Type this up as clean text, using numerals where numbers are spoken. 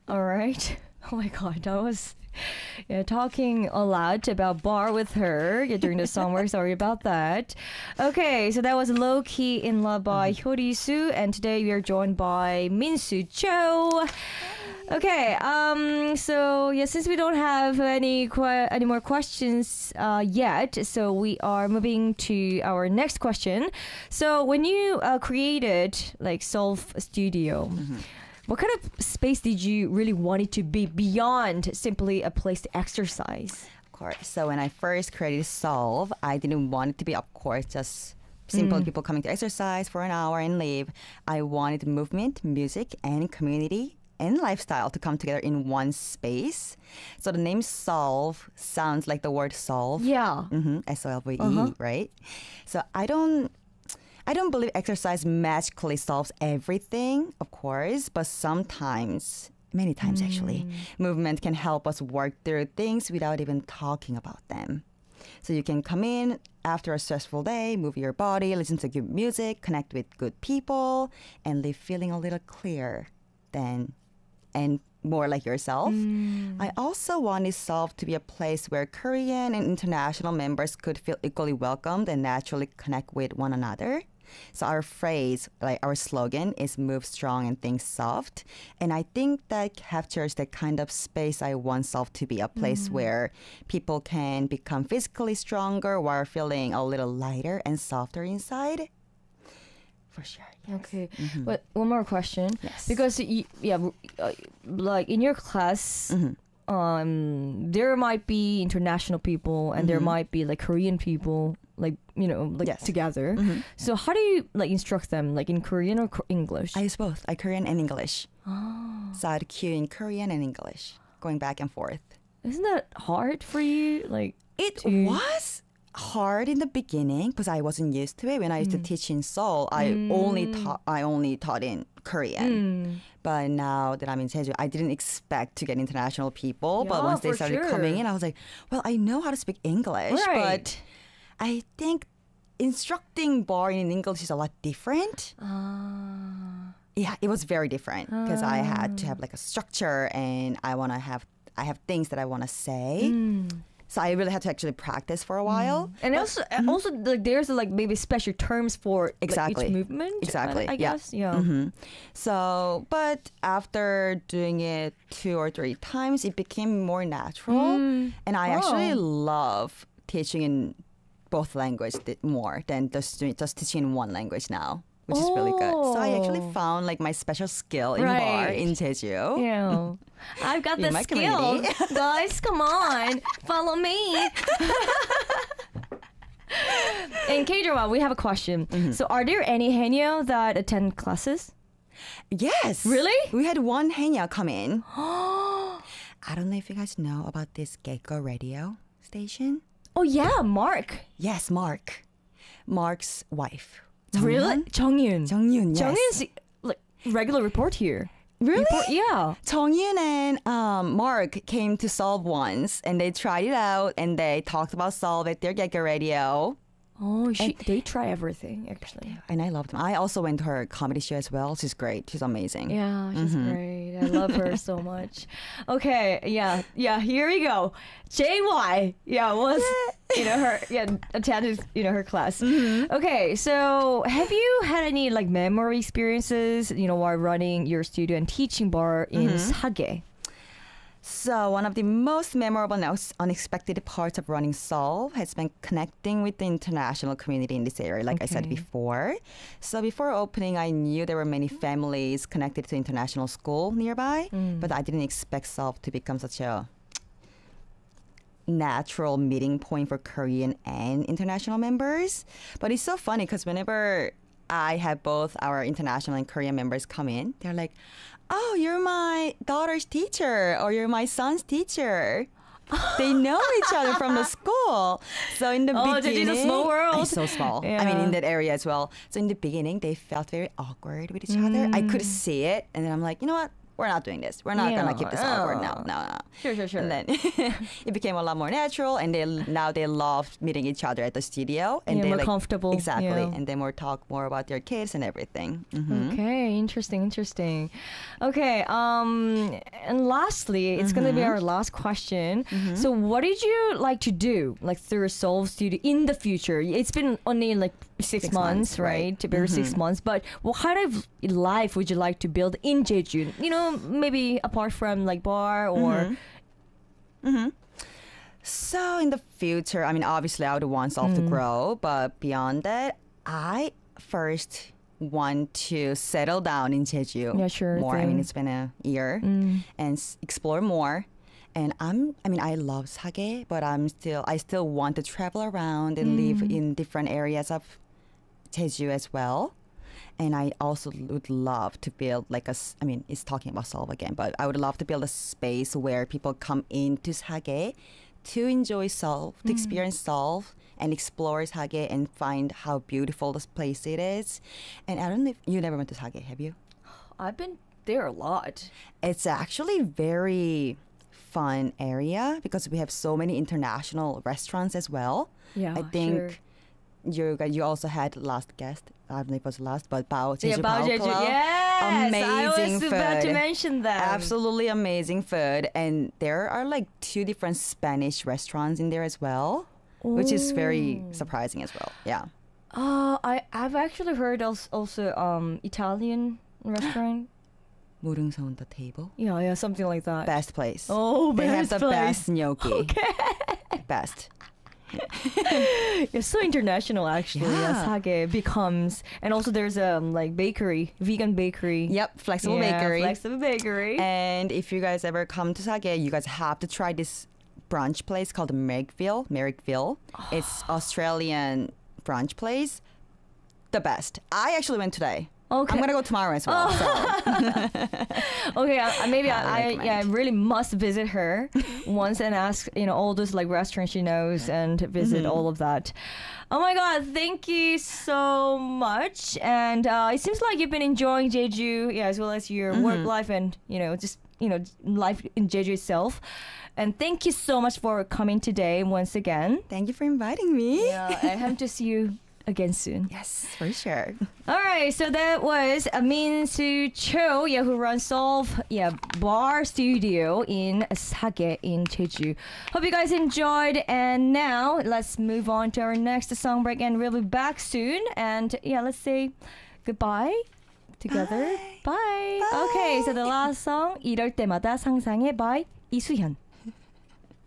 All right. Oh my God, that was talking a lot about bar with her during the summer. Sorry about that. Okay, so that was Low Key in Love by Hyori-su, and today we are joined by Min-Soo Cho. Okay, so yeah, since we don't have any more questions yet, so we are moving to our next question. So when you created like Solve Studio, what kind of space did you really want it to be beyond simply a place to exercise? Of course. So when I first created Solve, I didn't want it to be, of course, just simple people coming to exercise for an hour and leave. I wanted movement, music, and community and lifestyle to come together in one space. So the name Solve sounds like the word solve. Yeah. SOLVE, right? So I don't believe exercise magically solves everything, of course, but sometimes, many times actually, movement can help us work through things without even talking about them. So you can come in after a stressful day, move your body, listen to good music, connect with good people, and leave feeling a little clearer and more like yourself. I also wanted Solve to be a place where Korean and international members could feel equally welcomed and naturally connect with one another. So our phrase, like our slogan, is move strong and think soft. And I think that captures the kind of space I want Solve to be, a place where people can become physically stronger while feeling a little lighter and softer inside. For sure. Yes. Okay, but one more question. Yes. Because like in your class, there might be international people and there might be like Korean people, like Yes. together. So how do you like instruct them, like in Korean or English? I use both, like Korean and English. So I'd cue in Korean and English, going back and forth. Isn't that hard for you? Like It was hard in the beginning because I wasn't used to it. When I used to teach in Seoul, I only taught in Korean. But now that I'm in Jeju, I didn't expect to get international people. But Yeah, once they for started sure. coming in, I was like, well, I know how to speak English, Right. but I think instructing bar in English is a lot different. Yeah, it was very different because I had to have like a structure, and I have things that I want to say. So I really had to actually practice for a while. And also like there's like maybe special terms for like, Exactly. each movement. Exactly, I yeah. guess. Yeah. So, but after doing it 2 or 3 times, it became more natural. And I actually love teaching in both languages more than just teaching in one language now, which is really good. So I actually found like my special skill in bar Right. in Jeju. Yeah. I've got In the my skill. community. Guys, come on. Follow me. In K-drama, we have a question. So are there any Haenyeo that attend classes? Yes. Really? We had one Haenyeo come in. I don't know if you guys know about this Gecko radio station. Oh yeah, Mark. Yes, Mark. Mark's wife. Really? Jonghyun. Jonghyun, yes. Jonghyun's like regular report here. Really? Yeah. Jonghyun and Mark came to Solve once, and they tried it out, and they talked about Solve at their Gecko radio. Oh, they try everything actually. And I loved them. I also went to her comedy show as well. She's great. She's amazing. Yeah, she's great. I love her so much. Okay, yeah, here we go. JY, was attended her class. Okay, so have you had any like memory experiences while running your studio and teaching bar in Sage? So one of the most memorable and unexpected parts of running Solve has been connecting with the international community in this area, like I said Okay. before. So before opening, I knew there were many families connected to international school nearby, but I didn't expect Solve to become such a natural meeting point for Korean and international members. But it's so funny because whenever I have both our international and Korean members come in, they're like, oh, you're my daughter's teacher or you're my son's teacher. They know each other from the school. So in the beginning, Jeju's a small world. It's so small. Yeah. I mean, in that area as well. So in the beginning, they felt very awkward with each other. I could see it. And then I'm like, you know what? we're not doing this. We're not gonna keep this awkward. No. Sure. And then it became a lot more natural, and now they love meeting each other at the studio, and they more comfortable. Exactly, Yeah. and they talk more about their kids and everything. Mm-hmm. Okay, interesting. Okay, and lastly, it's gonna be our last question. So, what did you like to do, like through Seoul Studio in the future? It's been only like 6 months, right? Bare 6 months. But what kind of life would you like to build in Jeju? You know, maybe apart from like bar or. So in the future, I mean, obviously, I would want Solve to grow, but beyond that, I first want to settle down in Jeju. Yeah, sure more. I thing. mean, it's been a year, and explore more. And I love sake, but I still want to travel around and live in different areas of Jeju as well. And I also would love to build it's talking about Seoul again, but I would love to build a space where people come into sake to enjoy Seoul, to experience Seoul and explore sake and find how beautiful this place it is. And I don't know if you never went to sake, have you? I've been there a lot. It's actually very fun area because we have so many international restaurants as well. Yeah, I think you also had last guest. I don't know if it was last, but Bao Jeju Bao Bao Jeju. Club. Yes, Amazing I was about to food. mention that. Absolutely amazing food. And there are like 2 different Spanish restaurants in there as well, which is very surprising as well. Yeah. I've actually heard also Italian restaurant. 무릉서 on the table. Yeah, something like that. Best place. Oh, they have best the place. best gnocchi. Okay. Best. It's so international, actually. Yeah. Sake becomes, and also there's like bakery, vegan bakery. Yep, Flexible Bakery. Flexible bakery. And if you guys ever come to Sake, you guys have to try this brunch place called Merrickville. It's Australian brunch place. The best. I actually went today. Okay. I'm gonna go tomorrow as well. Okay, maybe Highly I really must visit her once and ask all those like restaurants she knows and visit all of that. Oh my God, thank you so much. And it seems like you've been enjoying Jeju, as well as your work life and just life in Jeju itself. And thank you so much for coming today once again. Thank you for inviting me. Yeah, I hope to see you again soon. Yes, for sure. All right, so that was Min-Soo Cho, who runs Solve, bar studio in Sake in Jeju. Hope you guys enjoyed, and now let's move on to our next song break, and we'll be back soon. And let's say goodbye together. Bye. Bye. Okay, so the last song, 이럴 때마다 상상해 by 이수현.